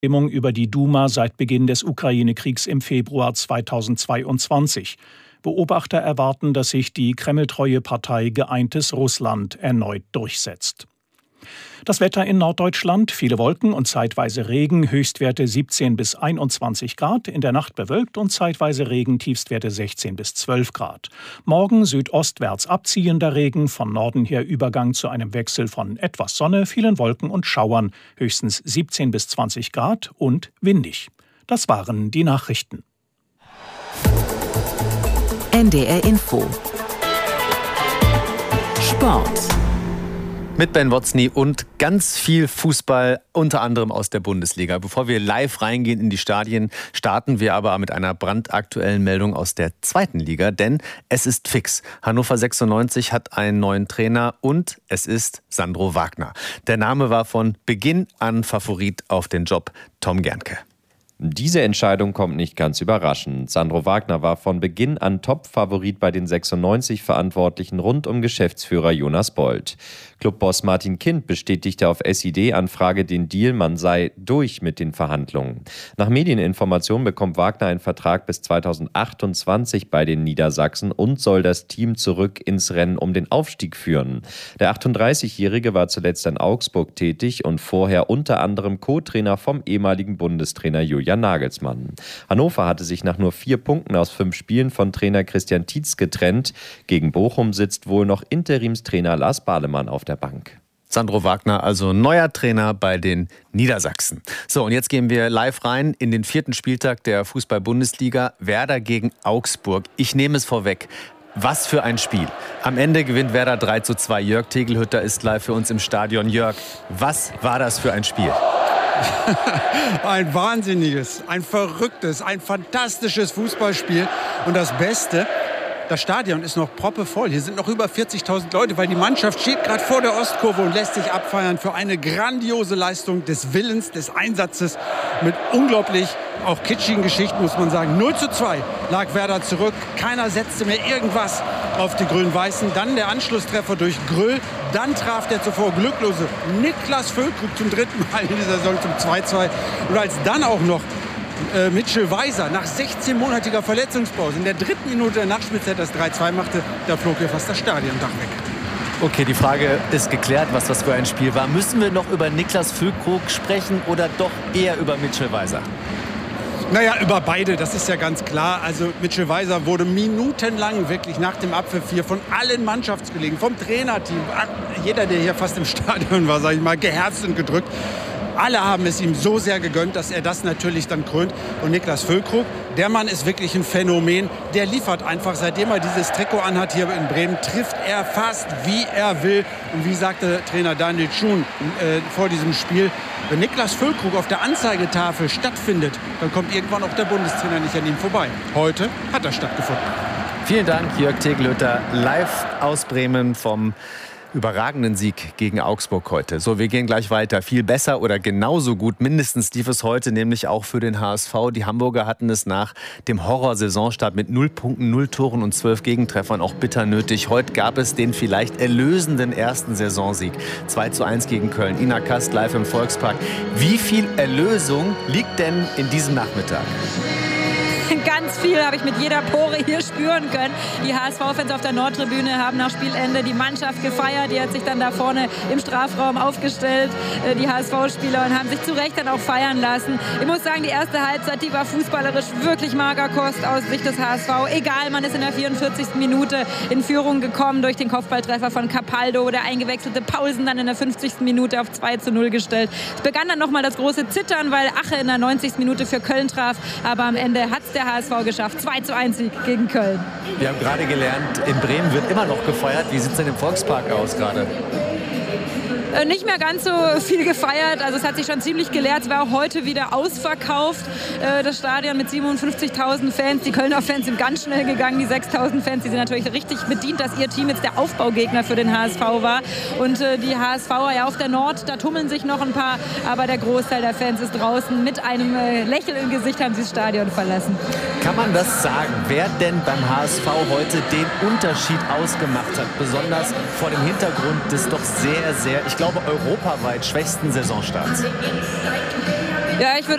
Abstimmung über die Duma seit Beginn des Ukraine-Kriegs im Februar 2022. Beobachter erwarten, dass sich die kremltreue Partei Geeintes Russland erneut durchsetzt. Das Wetter in Norddeutschland: viele Wolken und zeitweise Regen, Höchstwerte 17 bis 21 Grad, in der Nacht bewölkt und zeitweise Regen, Tiefstwerte 16 bis 12 Grad. Morgen südostwärts abziehender Regen, von Norden her Übergang zu einem Wechsel von etwas Sonne, vielen Wolken und Schauern, höchstens 17 bis 20 Grad und windig. Das waren die Nachrichten. NDR Info Sport mit Ben Wotzny und ganz viel Fußball, unter anderem aus der Bundesliga. Bevor wir live reingehen in die Stadien, starten wir aber mit einer brandaktuellen Meldung aus der zweiten Liga, denn es ist fix. Hannover 96 hat einen neuen Trainer und es ist Sandro Wagner. Der Name war von Beginn an Favorit auf den Job: Tom Gernke. Diese Entscheidung kommt nicht ganz überraschend. Sandro Wagner war von Beginn an Top-Favorit bei den 96-Verantwortlichen rund um Geschäftsführer Jonas Bold. Clubboss Martin Kind bestätigte auf SID-Anfrage den Deal, man sei durch mit den Verhandlungen. Nach Medieninformationen bekommt Wagner einen Vertrag bis 2028 bei den Niedersachsen und soll das Team zurück ins Rennen um den Aufstieg führen. Der 38-Jährige war zuletzt in Augsburg tätig und vorher unter anderem Co-Trainer vom ehemaligen Bundestrainer Julian Nagelsmann. Hannover hatte sich nach nur 4 Punkten aus 5 Spielen von Trainer Christian Tietz getrennt. Gegen Bochum sitzt wohl noch Interimstrainer Lars Balemann auf der Bank. Sandro Wagner, also neuer Trainer bei den Niedersachsen. So, und jetzt gehen wir live rein in den 4. Spieltag der Fußball-Bundesliga. Werder gegen Augsburg. Ich nehme es vorweg. Was für ein Spiel. Am Ende gewinnt Werder 3:2. Jörg Tegelhütter ist live für uns im Stadion. Jörg, was war das für ein Spiel? Ein wahnsinniges, ein verrücktes, ein fantastisches Fußballspiel. Und das Beste: das Stadion ist noch proppevoll. Hier sind noch über 40.000 Leute, weil die Mannschaft steht gerade vor der Ostkurve und lässt sich abfeiern für eine grandiose Leistung des Willens, des Einsatzes mit unglaublich auch kitschigen Geschichten, muss man sagen. 0:2 lag Werder zurück. Keiner setzte mehr irgendwas auf die Grün-Weißen. Dann der Anschlusstreffer durch Gröll. Dann traf der zuvor glücklose Niklas Füllkrug zum 3. Mal in dieser Saison zum 2:2. Und als dann auch noch Mitchell Weiser nach 16-monatiger Verletzungspause in der 3. Minute der Nachspielzeit das 3:2 machte, da flog hier fast das Stadiondach weg. Okay, die Frage ist geklärt, was das für ein Spiel war. Müssen wir noch über Niklas Füllkrug sprechen oder doch eher über Mitchell Weiser? Naja, über beide, das ist ja ganz klar. Also Mitchell Weiser wurde minutenlang wirklich nach dem Abpfiff hier von allen Mannschaftskollegen, vom Trainerteam, jeder, der hier fast im Stadion war, sage ich mal, geherzt und gedrückt. Alle haben es ihm so sehr gegönnt, dass er das natürlich dann krönt. Und Niklas Füllkrug, der Mann ist wirklich ein Phänomen. Der liefert einfach, seitdem er dieses Trikot anhat hier in Bremen, trifft er fast, wie er will. Und wie sagte Trainer Daniel Schuhn vor diesem Spiel: wenn Niklas Füllkrug auf der Anzeigetafel stattfindet, dann kommt irgendwann auch der Bundestrainer nicht an ihm vorbei. Heute hat er stattgefunden. Vielen Dank, Jörg Tegelhütter, live aus Bremen vom überragenden Sieg gegen Augsburg heute. So, wir gehen gleich weiter. Viel besser oder genauso gut, mindestens lief es heute, nämlich auch für den HSV. Die Hamburger hatten es nach dem Horror-Saisonstart mit 0 Punkten, 0 Toren und 12 Gegentreffern auch bitter nötig. Heute gab es den vielleicht erlösenden ersten Saisonsieg. 2:1 gegen Köln. Ina Kast live im Volkspark. Wie viel Erlösung liegt denn in diesem Nachmittag? Ganz viel habe ich mit jeder Pore hier spüren können. Die HSV-Fans auf der Nordtribüne haben nach Spielende die Mannschaft gefeiert. Die hat sich dann da vorne im Strafraum aufgestellt, die HSV-Spieler, und haben sich zu Recht dann auch feiern lassen. Ich muss sagen, die erste Halbzeit, die war fußballerisch wirklich Magerkost aus Sicht des HSV. Egal, man ist in der 44. Minute in Führung gekommen durch den Kopfballtreffer von Capaldo. Der eingewechselte Paulsen dann in der 50. Minute auf 2:0 gestellt. Es begann dann nochmal das große Zittern, weil Ache in der 90. Minute für Köln traf. Aber am Ende hat es der HSV geschafft. 2:1 Sieg gegen Köln. Wir haben gerade gelernt, in Bremen wird immer noch gefeiert. Wie sieht es denn im Volkspark aus gerade? Nicht mehr ganz so viel gefeiert, also es hat sich schon ziemlich geleert. Es war auch heute wieder ausverkauft, das Stadion mit 57.000 Fans. Die Kölner Fans sind ganz schnell gegangen, die 6.000 Fans, die sind natürlich richtig bedient, dass ihr Team jetzt der Aufbaugegner für den HSV war. Und die HSVer ja auf der Nord, da tummeln sich noch ein paar, aber der Großteil der Fans ist draußen. Mit einem Lächeln im Gesicht haben sie das Stadion verlassen. Kann man das sagen, wer denn beim HSV heute den Unterschied ausgemacht hat, besonders vor dem Hintergrund des doch sehr, ich glaube, europaweit schwächsten Saisonstarts? Ja, ich würde